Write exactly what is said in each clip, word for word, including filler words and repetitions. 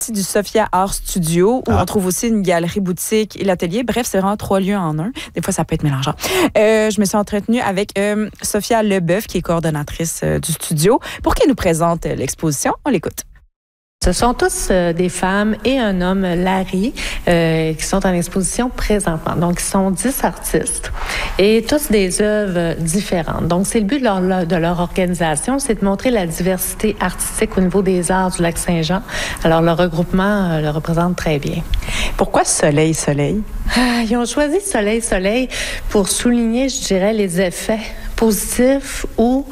du Sophia Art Studio, où ah. on trouve aussi une galerie boutique et l'atelier. Bref, c'est vraiment trois lieux en un. Des fois, ça peut être mélangeant. Euh, je me suis entretenue avec euh, Sophia Leboeuf, qui est coordonnatrice euh, du studio, pour qu'elle nous présente euh, l'exposition. On l'écoute. Ce sont tous euh, des femmes et un homme, Larry, euh, qui sont en exposition présentement. Donc, ils sont dix artistes et tous des œuvres différentes. Donc, c'est le but de leur, de leur organisation, c'est de montrer la diversité artistique au niveau des arts du Lac-Saint-Jean. Alors, le regroupement euh, le représente très bien. Pourquoi Soleil, Soleil? Ah, ils ont choisi Soleil, Soleil pour souligner, je dirais, les effets positifs ou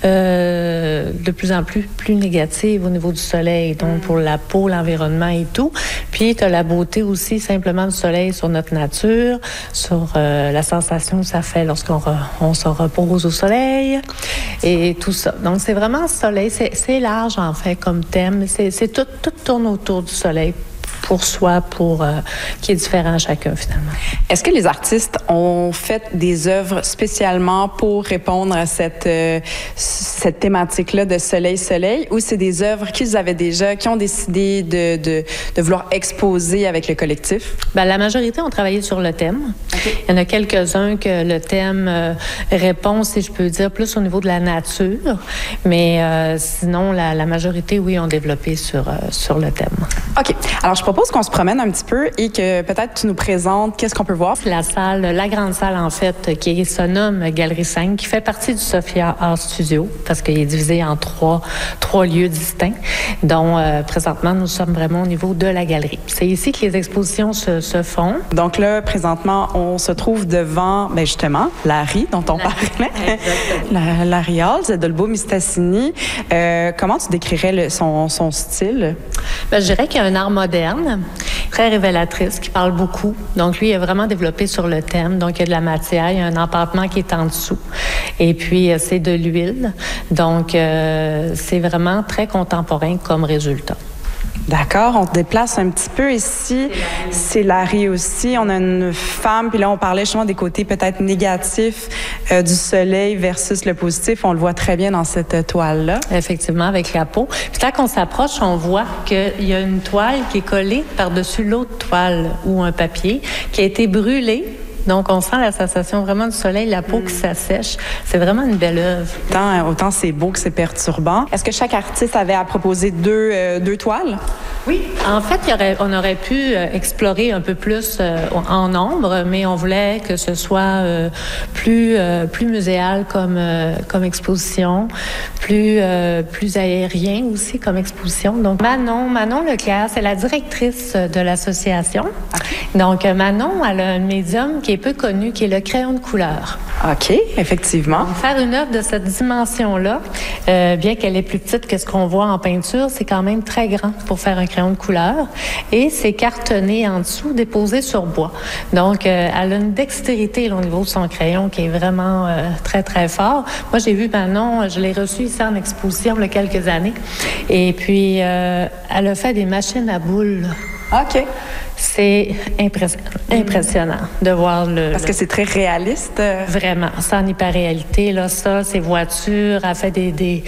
euh, de plus en plus plus négatifs au niveau du soleil, donc mm. pour la peau, l'environnement et tout. Puis tu as la beauté aussi simplement du soleil sur notre nature, sur euh, la sensation que ça fait lorsqu'on re, on se repose au soleil et tout ça. Donc c'est vraiment soleil, c'est, c'est large en fait comme thème, c'est, c'est tout, tout tourne autour du soleil. Pour soi, pour euh, qui est différent à chacun finalement. Est-ce que les artistes ont fait des œuvres spécialement pour répondre à cette euh, cette thématique-là de soleil soleil, ou c'est des œuvres qu'ils avaient déjà, qui ont décidé de de, de vouloir exposer avec le collectif? Ben, la majorité ont travaillé sur le thème. Okay. Il y en a quelques-uns que le thème euh, répond, si je peux dire, plus au niveau de la nature, mais euh, sinon la, la majorité, oui, ont développé sur euh, sur le thème. Ok. Alors je propose qu'on se promène un petit peu et que peut-être tu nous présentes qu'est-ce qu'on peut voir. La salle, la grande salle en fait, qui se nomme Galerie cinq, qui fait partie du Sophia Art Studio, parce qu'il est divisé en trois, trois lieux distincts, dont euh, présentement nous sommes vraiment au niveau de la galerie. C'est ici que les expositions se, se font. Donc là, présentement, on se trouve devant, ben justement, Larry, dont on Larry. parlait. la, Larry Hall, Zedolbo Mistassini. Euh, comment tu décrirais le, son, son style? Ben, je dirais qu'il y a un art moderne, très révélatrice, qui parle beaucoup. Donc, lui, il a vraiment développé sur le thème. Donc, il y a de la matière, il y a un empattement qui est en dessous. Et puis, c'est de l'huile. Donc, euh, c'est vraiment très contemporain comme résultat. D'accord, on se déplace un petit peu ici. C'est Larry aussi. On a une femme, puis là, on parlait justement des côtés peut-être négatifs euh, du soleil versus le positif. On le voit très bien dans cette toile-là. Effectivement, avec la peau. Puis quand on s'approche, on voit qu'il y a une toile qui est collée par-dessus l'autre toile ou un papier qui a été brûlé. Donc, on sent la sensation vraiment du soleil, la peau mm. qui s'assèche. C'est vraiment une belle œuvre. Autant, autant c'est beau que c'est perturbant. Est-ce que chaque artiste avait à proposer deux, euh, deux toiles? Oui. En fait, il y aurait, on aurait pu euh, explorer un peu plus euh, en nombre, mais on voulait que ce soit euh, plus, euh, plus muséal comme, euh, comme exposition, plus, euh, plus aérien aussi comme exposition. Donc, Manon, Manon Leclerc, c'est la directrice de l'association. Okay. Donc, Manon, elle a un médium qui est peu connu, qui est le crayon de couleur. OK, effectivement. Donc, faire une œuvre de cette dimension-là, euh, bien qu'elle est plus petite que ce qu'on voit en peinture, c'est quand même très grand pour faire un crayon de couleur. Et c'est cartonné en dessous, déposé sur bois. Donc, euh, elle a une dextérité là, au niveau de son crayon qui est vraiment euh, très, très fort. Moi, j'ai vu Manon, je l'ai reçue ici en exposition il y a quelques années. Et puis, euh, elle a fait des machines à boules. OK. C'est impressionnant, impressionnant de voir le... Parce que c'est très réaliste. Vraiment, c'est en hyper-réalité. Là, ça, ces voitures, elle fait des, des,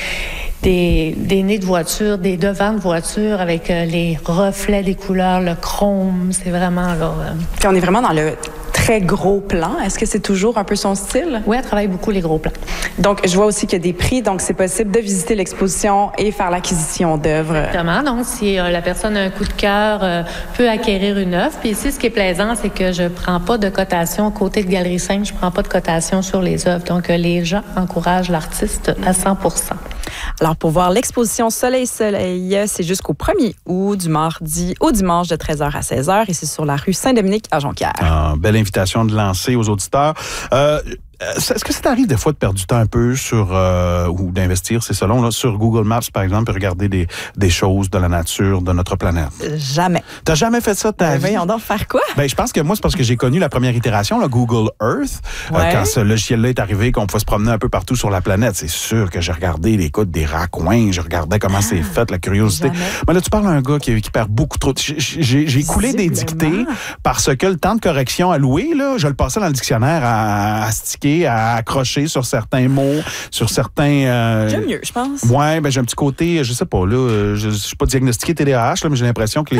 des, des nez de voitures, des devants de voitures avec euh, les reflets des couleurs, le chrome. C'est vraiment... là. Euh... Puis on est vraiment dans le très gros plan. Est-ce que c'est toujours un peu son style? Oui, elle travaille beaucoup les gros plans. Donc, je vois aussi qu'il y a des prix. Donc, c'est possible de visiter l'exposition et faire l'acquisition d'œuvres. Exactement. Donc, si euh, la personne a un coup de cœur, euh, peut acquérir une œuvre. Puis ici, ce qui est plaisant, c'est que je prends pas de cotation côté de Galerie cinq. Je prends pas de cotation sur les œuvres. Donc, euh, les gens encouragent l'artiste à cent pour cent. Alors, pour voir l'exposition Soleil Soleil, c'est jusqu'au premier août, du mardi au dimanche de treize heures à seize heures, et c'est sur la rue Saint-Dominique à Jonquière. Ah, belle invitation de lancer aux auditeurs. Euh, Est-ce que ça t'arrive des fois de perdre du temps un peu sur euh, ou d'investir, c'est selon, là, sur Google Maps, par exemple, et regarder des, des choses de la nature, de notre planète? Jamais. T'as jamais fait ça de ta ben, vie? Voyons donc, faire quoi? Ben, je pense que moi, c'est parce que j'ai connu la première itération, là, Google Earth. Ouais. Euh, quand ce logiciel-là est arrivé, qu'on pouvait se promener un peu partout sur la planète, c'est sûr que j'ai regardé les codes des raccoins, je regardais comment ah, c'est fait, la curiosité. Jamais. Mais là, tu parles à un gars qui, qui perd beaucoup trop. J'ai, j'ai coulé des dictées parce que le temps de correction alloué, là, je le passais dans le dictionnaire à, à sticker, à accrocher sur certains mots, sur certains... Euh... J'aime mieux, je pense. Ouais, ben j'ai un petit côté, je sais pas, là, je, je suis pas diagnostiqué T D A H, là, mais j'ai l'impression que les,